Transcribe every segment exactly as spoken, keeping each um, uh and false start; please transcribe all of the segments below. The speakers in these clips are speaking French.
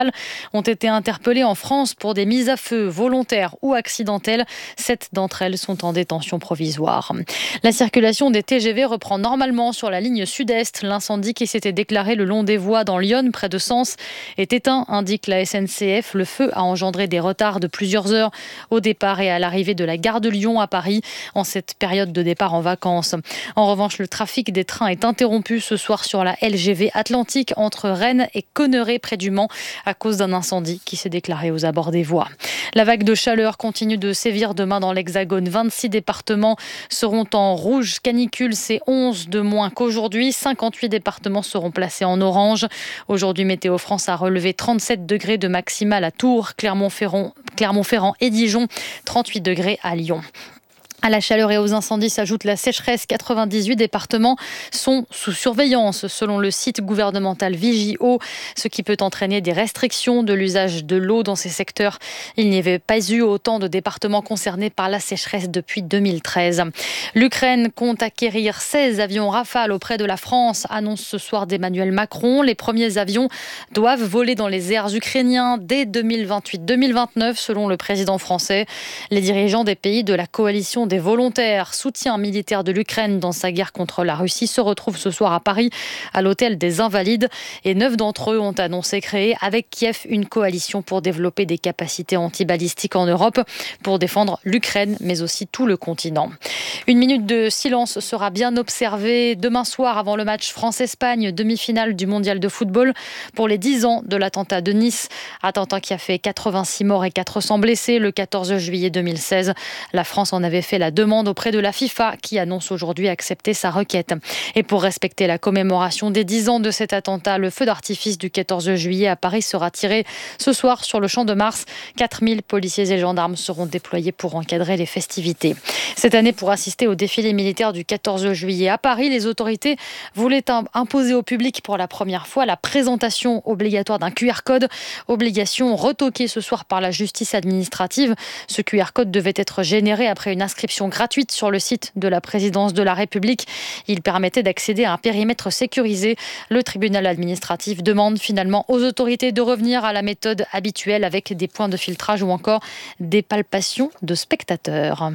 ont été interpellées en France pour des mises à feu volontaires ou accidentelles. Sept d'entre elles sont en détention provisoire. La circulation des T G V reprend normalement sur la ligne sud-est. L'incendie qui s'était déclaré le long des voies dans l'Yonne, près de Sens, est éteint, indique la S N C F. Le feu a engendré des retards de plusieurs heures au départ et à l'arrivée de la gare de Lyon à Paris en cette période de départ en vacances. En revanche, le trafic des trains est interrompu ce soir sur la L G V Atlantique entre Rennes et Conneré près du Mans à cause d'un incendie qui s'est déclaré aux abords des voies. La vague de chaleur continue de sévir demain dans l'Hexagone. vingt-six départements seront en rouge canicule, c'est onze de moins qu'aujourd'hui. cinquante-huit départements seront placés en orange. Aujourd'hui, Météo France a relevé trente-sept degrés de maximale à Tours, Clermont-Ferrand, Clermont-Ferrand et Dijon, trente-huit degrés à Lyon. À la chaleur et aux incendies s'ajoute la sécheresse. quatre-vingt-dix-huit départements sont sous surveillance selon le site gouvernemental Vigio, ce qui peut entraîner des restrictions de l'usage de l'eau dans ces secteurs. Il n'y avait pas eu autant de départements concernés par la sécheresse depuis deux mille treize. L'Ukraine compte acquérir seize avions Rafale auprès de la France, annonce ce soir d'Emmanuel Macron. Les premiers avions doivent voler dans les airs ukrainiens dès deux mille vingt-huit deux mille vingt-neuf selon le président français. Les dirigeants des pays de la coalition des volontaires, soutien militaire de l'Ukraine dans sa guerre contre la Russie, se retrouvent ce soir à Paris, à l'hôtel des Invalides. Et neuf d'entre eux ont annoncé créer avec Kiev une coalition pour développer des capacités antibalistiques en Europe, pour défendre l'Ukraine, mais aussi tout le continent. Une minute de silence sera bien observée demain soir avant le match France-Espagne, demi-finale du mondial de football, pour les dix ans de l'attentat de Nice. Attentat qui a fait quatre-vingt-six morts et quatre cents blessés le quatorze juillet deux mille seize. La France en avait fait la demande auprès de la FIFA qui annonce aujourd'hui accepter sa requête. Et pour respecter la commémoration des dix ans de cet attentat, le feu d'artifice du quatorze juillet à Paris sera tiré ce soir sur le Champ de Mars. quatre mille policiers et gendarmes seront déployés pour encadrer les festivités. Cette année, pour assister au défilé militaire du quatorze juillet à Paris, les autorités voulaient imposer au public pour la première fois la présentation obligatoire d'un Q R code. Obligation retoquée ce soir par la justice administrative. Ce Q R code devait être généré après une inscription gratuite sur le site de la présidence de la République. Il permettait d'accéder à un périmètre sécurisé. Le tribunal administratif demande finalement aux autorités de revenir à la méthode habituelle avec des points de filtrage ou encore des palpations de spectateurs.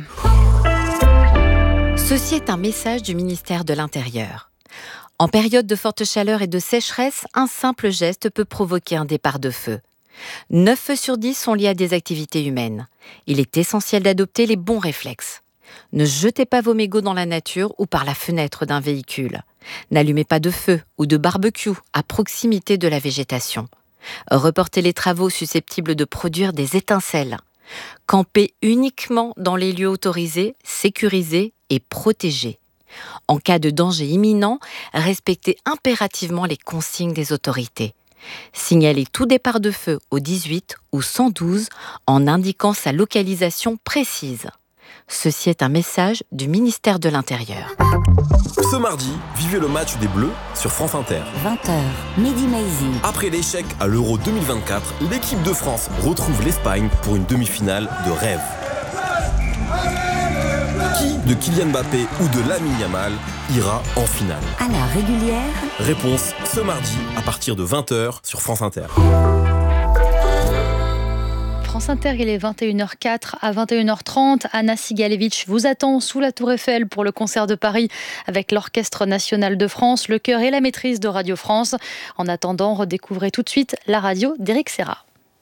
Ceci est un message du ministère de l'Intérieur. En période de forte chaleur et de sécheresse, un simple geste peut provoquer un départ de feu. neuf feux sur dix sont liés à des activités humaines. Il est essentiel d'adopter les bons réflexes. Ne jetez pas vos mégots dans la nature ou par la fenêtre d'un véhicule. N'allumez pas de feu ou de barbecue à proximité de la végétation. Reportez les travaux susceptibles de produire des étincelles. Campez uniquement dans les lieux autorisés, sécurisés et protégés. En cas de danger imminent, respectez impérativement les consignes des autorités. Signalez tout départ de feu au dix-huit ou cent douze en indiquant sa localisation précise. Ceci est un message du ministère de l'Intérieur. Ce mardi, vivez le match des Bleus sur France Inter. vingt heures, Midi Maizy. Après l'échec à l'Euro deux mille vingt-quatre, l'équipe de France retrouve l'Espagne pour une demi-finale de rêve. Qui de Kylian Mbappé ou de Lamine Yamal ira en finale? À la régulière. Réponse ce mardi à partir de vingt heures sur France Inter. France Inter, il est vingt et une heures quatre à vingt et une heures trente. Anna Sigalevitch vous attend sous la Tour Eiffel pour le concert de Paris avec l'Orchestre National de France, le chœur et la maîtrise de Radio France. En attendant, redécouvrez tout de suite la radio d'Éric Serra.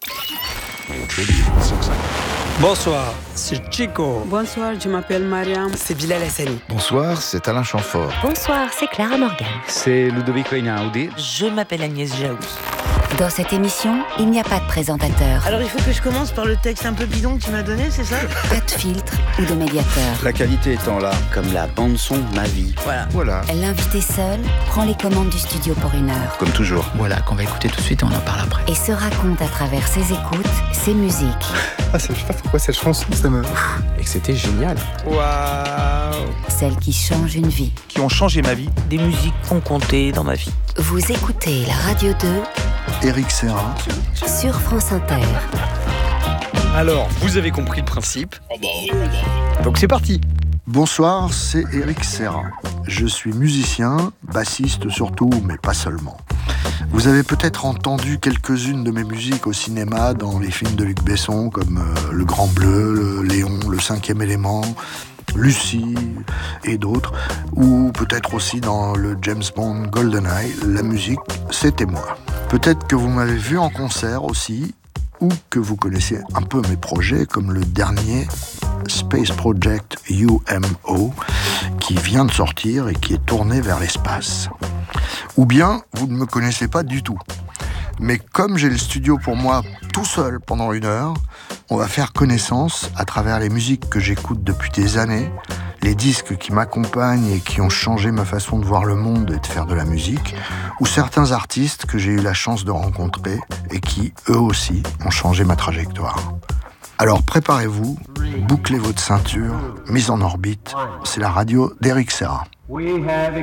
Bonsoir, c'est Chico. Bonsoir, je m'appelle Mariam. C'est Bilal Hassani. Bonsoir, c'est Alain Chamfort. Bonsoir, c'est Clara Morgan. C'est Ludovico Einaudi. Je m'appelle Agnès Jaoui. Dans cette émission, il n'y a pas de présentateur. Alors il faut que je commence par le texte un peu bidon que tu m'as donné, c'est ça? Pas de filtre ou de médiateur. La qualité étant là, comme la bande-son de ma vie. Voilà. Voilà. L'invité seul prend les commandes du studio pour une heure. Comme toujours. Voilà, qu'on va écouter tout de suite et on en parle après. Et se raconte à travers ses écoutes, ses musiques. Ah, je sais pas pourquoi cette chanson, ça me... Et que c'était génial. Waouh. Celles qui changent une vie. Qui ont changé ma vie. Des musiques qui ont compté dans ma vie. Vous écoutez la Radio deux. Éric Serra. Sur France Inter. Alors, vous avez compris le principe. Donc c'est parti. Bonsoir, c'est Éric Serra. Je suis musicien, bassiste surtout, mais pas seulement. Vous avez peut-être entendu quelques-unes de mes musiques au cinéma dans les films de Luc Besson comme euh, Le Grand Bleu, le Léon, Le Cinquième Élément, Lucie et d'autres, ou peut-être aussi dans le James Bond GoldenEye. La musique, c'était moi. Peut-être que vous m'avez vu en concert aussi, ou que vous connaissez un peu mes projets comme le dernier Space Project U M O qui vient de sortir et qui est tourné vers l'espace. Ou bien vous ne me connaissez pas du tout. Mais comme j'ai le studio pour moi tout seul pendant une heure, on va faire connaissance à travers les musiques que j'écoute depuis des années, les disques qui m'accompagnent et qui ont changé ma façon de voir le monde et de faire de la musique, ou certains artistes que j'ai eu la chance de rencontrer et qui, eux aussi, ont changé ma trajectoire. Alors préparez-vous, bouclez votre ceinture, mise en orbite, c'est la radio d'Eric Serra. We have